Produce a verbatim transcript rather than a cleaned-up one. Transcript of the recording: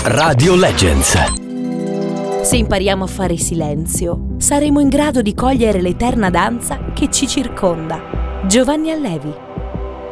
Radio Legends. Se impariamo a fare silenzio, saremo in grado di cogliere l'eterna danza che ci circonda. Giovanni Allevi.